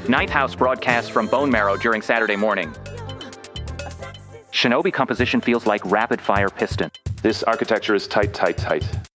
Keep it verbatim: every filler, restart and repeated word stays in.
Ninth House broadcasts from Bone Marrow during Saturday morning. Shinobi composition feels like rapid-fire piston. This architecture is tight, tight, tight.